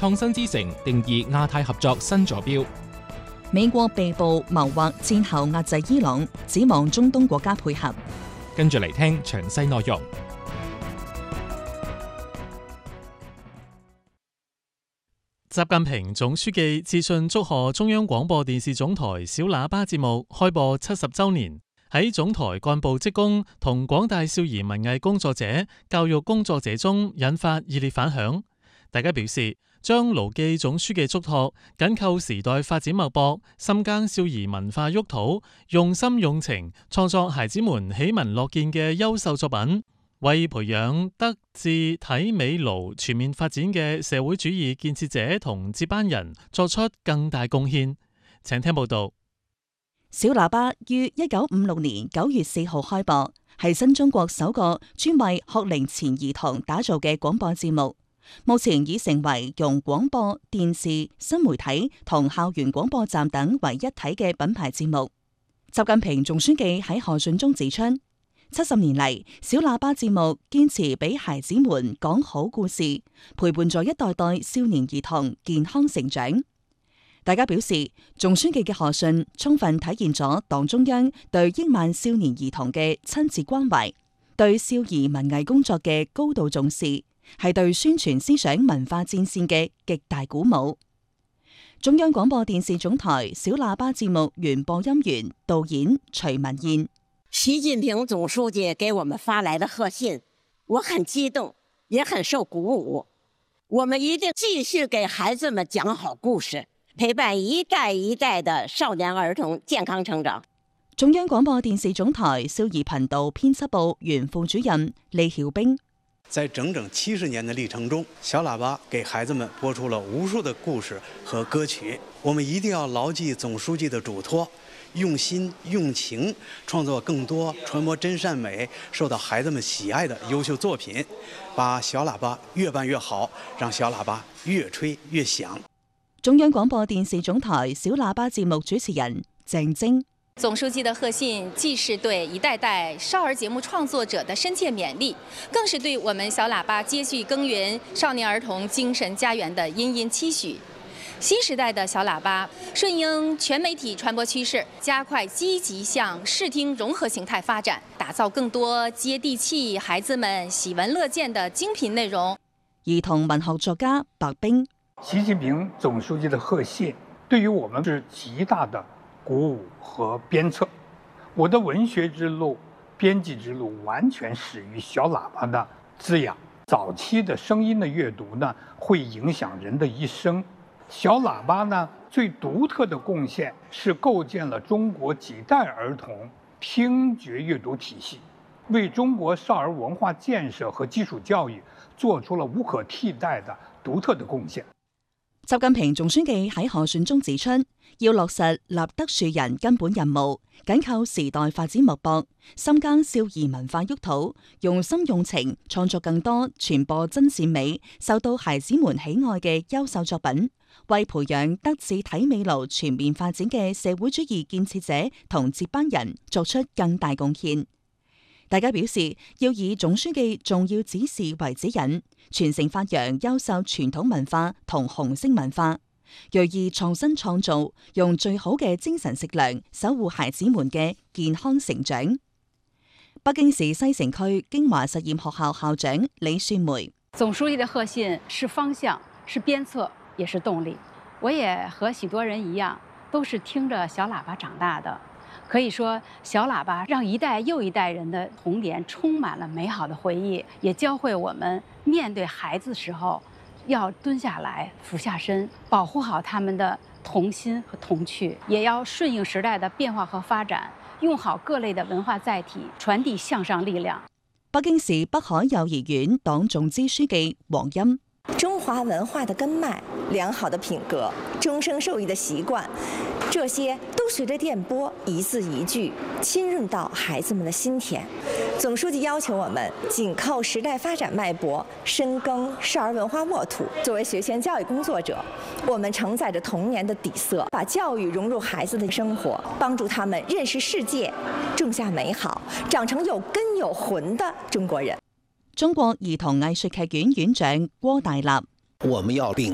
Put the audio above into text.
創新之城定義亞太合作新座標。 美國被捕謀劃戰後壓制伊朗，指望中東國家配合。 跟住嚟聽詳細內容。 習近平總書記致信祝賀中央廣播電視總台小喇叭節目開播70週年，喺總台幹部職工同廣大少兒文藝工作者、教育工作者中引發熱烈反響。大家表示將牢記總書記囑託，緊扣時代發展脈搏，深耕少兒文化沃土，用心用情創作孩子們喜聞樂見嘅優秀作品，為培養德智體美勞全面發展嘅社會主義建設者同接班人作出更大貢獻。請聽報道。 小喇叭於1956年9月4號開播，係新中國首個專為學齡前兒童打造嘅廣播節目。目前已成為用廣播、電視、新媒體同校園廣播站等為一體嘅品牌節目。習近平總書記喺賀信中指出，70年嚟，小喇叭節目堅持俾孩子們講好故事，陪伴咗一代代少年兒童健康成長。大家表示，總書記嘅賀信充分體現咗黨中央對億萬少年兒童嘅親切關懷，對少兒文藝工作嘅高度重視，係對宣傳思想文化戰線嘅極大鼓舞。中央廣播電視總台小喇叭節目原播音員、導演徐文燕。 習近平總書記給我們發來的賀信，我很激動，也很受鼓舞。我們一定繼續給孩子們講好故事，陪伴一代一代的少年兒童健康成長。 中央廣播電視總台少兒頻道編輯部原副主任李曉冰。 在整整70年的歷程中，小喇叭給孩子們播出了無數的故事和歌曲。我們一定要牢記總書記的囑託，用心用情創作更多傳播真善美、受到孩子們喜愛的優秀作品，把小喇叭越辦越好，讓小喇叭越吹越響。 中央廣播電視總台小喇叭節目主持人鄭晶。 總書記的賀信既是對一代代少兒節目創作者的深切勉勵，更是對我們小喇叭接續耕耘少年兒童精神家園的殷殷期許。新時代的小喇叭順應全媒體傳播趨勢，加快積極向視聽融合形態發展，打造更多接地氣、孩子們喜聞樂見的精品內容。 兒童文學作家白冰。 習近平總書記的賀信對於我們是極大的鼓舞和鞭策。我的文學之路、編輯之路完全始於小喇叭的滋養。早期的聲音的閱讀呢，會影響人的一生。小喇叭呢，最獨特的貢獻是構建了中國幾代兒童聽覺閱讀體系，為中國少兒文化建設和基礎教育做出了無可替代的獨特的貢獻。 習近平總書記喺賀信中指出，要落實立德樹人根本任務，緊扣時代發展脈搏，深耕少兒文化沃土，用心用情創作更多傳播真善美、受到孩子們喜愛嘅優秀作品，為培養德智體美勞全面發展嘅社會主義建設者同接班人作出更大貢獻。大家表示，要以總書記重要指示為指引，傳承發揚優秀傳統文化同紅色文化，銳意創新創造，用最好嘅精神食糧守護孩子們嘅健康成長。北京市西城區京華實驗學校校長李雪梅。 總書記的賀信是方向，是鞭策，也是動力。我也和許多人一樣，都是聽着小喇叭長大的。可以說，小喇叭讓一代又一代人的童年充滿了美好的回憶，也教會我們面對孩子時候要蹲下來、俯下身，保護好他們的童心和童趣，也要順應時代的變化和發展，用好各類的文化載體，傳遞向上力量。 北京市北海幼兒園黨總支書記黃欽。 中華文化的根脈、良好的品格、終生受益的習慣，這些都隨着電波一字一句侵入到孩子們的心田。總書記要求我們緊扣時代發展脈搏，深耕少兒文化沃土。作為學前教育工作者，我們承載着童年的底色，把教育融入孩子的生活，幫助他們認識世界，種下美好，長成有根有魂的中國人。 中國兒童藝術劇院院長郭大立。 我們要摒